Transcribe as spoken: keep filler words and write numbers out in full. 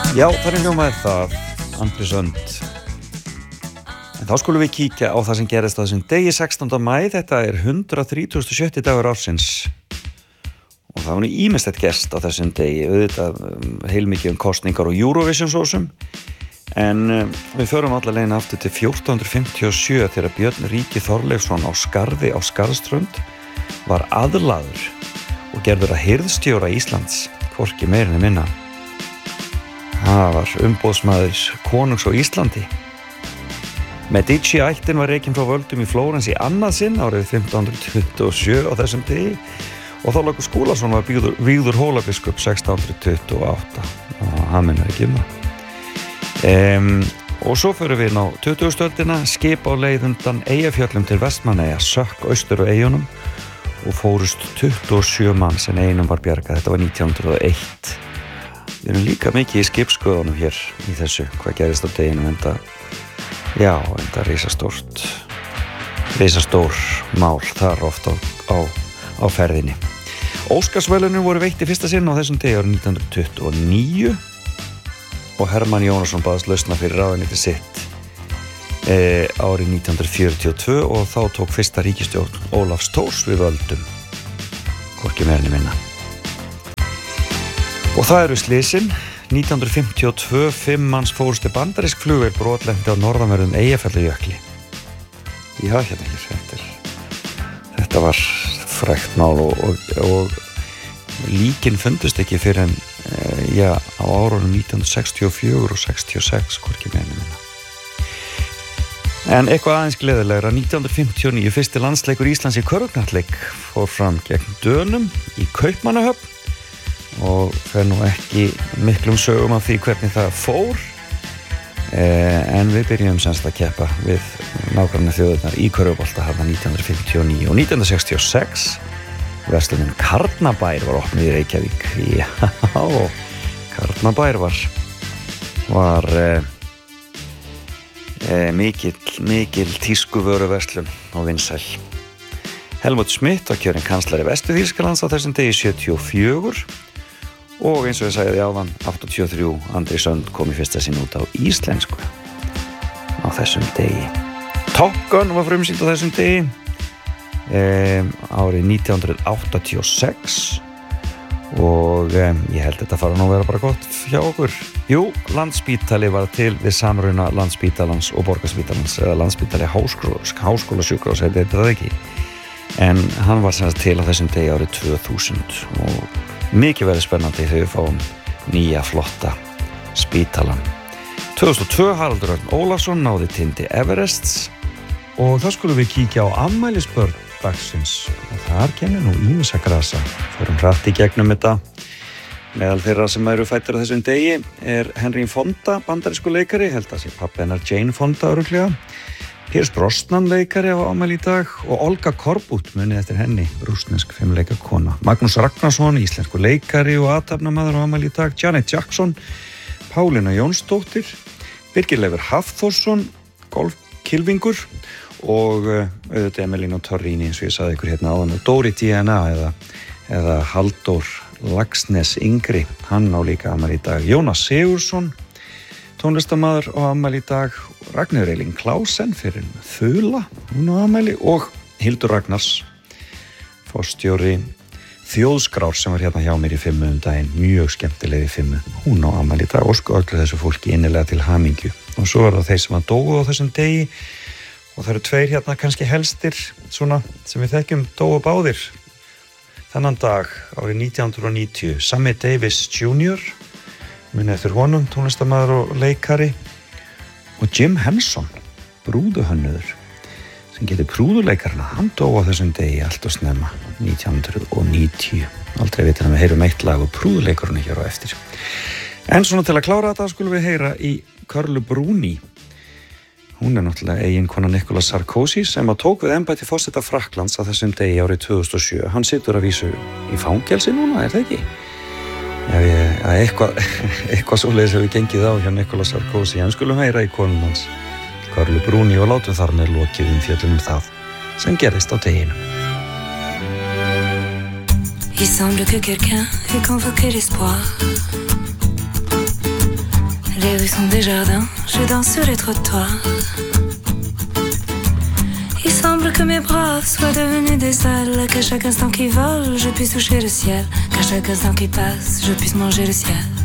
Já, þannig hljómaði það, Andri Sönd. En þá skulum við kíkja á það sem gerist á þessum degi sextánda maí. Þetta er hundrað þrítugasta og sjötta dagur ársins. Og það var nú ýmislegt gerst á þessum degi. Auðvitað um, heilmikið um kosningar og Eurovision sósum. En um, við förum alla leiðina aftur til fjórtán fimmtíu og sjö þegar Björn Ríki Þorleifsson á Skarði á Skarðströnd var aðlaður og gerður að hirðstjóra Íslands, hvorki meira en minna. Það var umboðsmaður konungs á Íslandi. Medici-ættin var rekin frá völdum í Flórens í annað sinn árið fimmtán tuttugu og sjö á þessum degi og Þorlákur Skúlason var vígður, vígður Hólabiskup sextán tuttugu og átta og hann minnur ekki um það. Um, og svo förum við ná tuttugustu öldina, skip á leið undan Eyjafjöllum til Vestmannaeyja, sökk austur á eyjunum og fórust tuttugu og sjö manns en einum var bjargað. Þetta var nítján hundruð og eitt. Við erum líka mikið í skipskoðunum hér í þessu, hvað gerist á deginum, enda, já, enda risastórt, risastór mál þar oft á, á, á ferðinni. Óskarsverðlaunir voru veitt í fyrsta sinn á þessum degi árið nítján hundruð tuttugu og níu og Hermann Jónasson baðast lausna fyrir ráðuneyti sitt e, árið nítján hundruð fjörutíu og tvö og þá tók fyrsta ríkisstjórn Ólafs Thors við völdum, hvorki meira né minna. Og það eru slysin. nítján hundruð fimmtíu og tvö, fimm manns fórust til bandarísk flugvél brotlendi á norðanverðum Eyjafjallajökli. Já, hérna hér, þetta, er, þetta var frægt mál og, og, og líkin fundust ekki fyrir en, já, á árunum nítján hundruð sextíu og fjögur og sextíu og sex, hvorki meira né minna. En eitthvað aðeins gleðilegra, nítján hundruð fimmtíu og níu, fyrsti landsleikur Íslands í körfuknattleik fór fram gegn Dönum í Kaupmannahöfn og fer nú ekki miklum sögum af því hvernig það fór eh, en við byrjum semst að keppa við nágranna þjóðirnar í körfubolta þarna nítján hundruð fimmtíu og níu og nítján hundruð sextíu og sex verslunin Karnabær var opnuð í Reykjavík. Já, Karnabær var var eh, eh, mikil, mikil tískuvöruverslun og vinsæl. Helmut Schmidt var kjörinn kanslari Vestur-Þýskalands á þessum degi sjötíu og fjögur og eins og ég sagði áðan áttatíu og þrjú, Andri Sönd kom í fyrsta sinn út á íslensku á þessum degi. Top Gun var frumsýnt á þessum degi um, árið nítján hundruð áttatíu og sex og um, ég held þetta fara nú að vera bara gott hjá okkur. Jú, Landspítali var til við samruna Landspítalans og Borgarspítalans eða Landspítali Háskólasjúkrahús, þetta er það ekki. En hann var semst til á þessum degi árið tvö þúsund og mikið verið spennandi þegar við fáum nýja flotta spítalan. tvö þúsund og tvö Haraldur Örn Ólafsson náði tindi Everests og þá skulum við kíkja á afmælisbörn dagsins og þar kemur nú ýmissa grasa. Förum hratt í gegnum þetta. Meðal þeirra sem eru fæddir á þessum degi er Henry Fonda, bandarísku leikari, held að sé pabbi hennar Jane Fonda örugglega. Pierce Brosnan leikari á afmæli í dag og Olga Korbut munið eftir henni, rússnesk fimmleika kona. Magnús Ragnarsson, íslensku leikari og athafnamaður á afmæli í dag. Janet Jackson, Pálína Jónsdóttir, Birgir Leifur Hafþórsson, golfkylfingur og auðvitað Emelín og Torrini eins og ég sagði ykkur hérna áðan og Dóri D N A eða, eða Halldór Laxness yngri, hann á líka afmæli í dag. Jónas Sigurðsson, tónlistarmaður á afmæli í dag, Ragnheiður Elín Klausen fyrir Þula, hún á afmæli og Hildur Ragnars, forstjóri Þjóðskrár sem var hérna hjá mér í fimmu um daginn, mjög skemmtileg í fimmu, hún á afmæli í dag og sko öllu þessu fólki innilega til hamingju. Og svo er það þeir sem að dóu á þessum degi og það eru tveir hérna kannski helstir svona sem við þekkjum dóu báðir þennan dag árið nítján hundruð og níutíu. Sammy Davis junior muni eftir honum, tónlistarmaður og leikari og Jim Henson, brúðuhönnuður sem getur prúðuleikarna, hann dó á þessum degi allt og snemma nítján hundruð og níutíu. Aldrei vitin að við heyrum eitt lag og prúðuleikarna hér á eftir. En svona til að klára þetta skulum við heyra í Carlu Bruni. Hún er náttúrulega eiginkona Nicolas Sarkozy sem að tók við embætti forseta Frakklands á þessum degi árið tvö þúsund og sjö. Hann situr að vísu í fangelsi núna, er það ekki? Já, ég, eitthvað, eitthvað svoleiðis hefur gengið á hjá Nicolas Sarkozy, en skulum heyra í konun hans, Carlu Bruni, og látum þar með lokið um fjöllum það sem gerðist á deginu. Il semble que quelqu'un ait convoqué l'espoir sont des jardins, je danse sur les trottoirs. Il semble que mes bras soient devenus des ailes, qu'à chaque instant qui vole, je puisse toucher le ciel, qu'à chaque instant qui passe, je puisse manger le ciel.